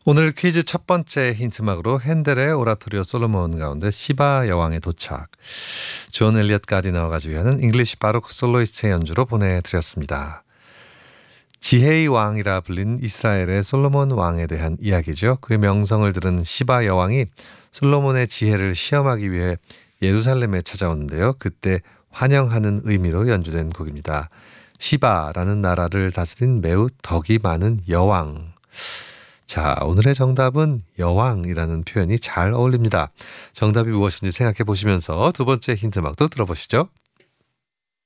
오늘 퀴즈 첫 번째 힌트막으로 핸델의 오라토리오 솔로몬 가운데 시바 여왕의 도착, 존 엘리엇 가디너가 가지고하는 잉글리시 바로크 솔로이스트의 연주로 보내드렸습니다. 지혜의 왕이라 불린 이스라엘의 솔로몬 왕에 대한 이야기죠. 그의 명성을 들은 시바 여왕이 솔로몬의 지혜를 시험하기 위해 예루살렘에 찾아오는데요. 그때 환영하는 의미로 연주된 곡입니다. 시바라는 나라를 다스린 매우 덕이 많은 여왕. 자, 오늘의 정답은 여왕이라는 표현이 잘 어울립니다. 정답이 무엇인지 생각해 보시면서 두 번째 힌트막도 들어보시죠.